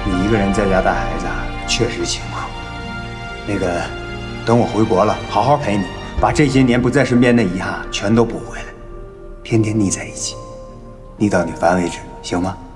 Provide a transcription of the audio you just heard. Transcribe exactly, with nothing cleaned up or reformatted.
你一个人在家带孩子，确实辛苦。那个，等我回国了，好好陪你，把这些年不在身边的遗憾全都补回来，天天腻在一起，腻到你烦为止，行吗？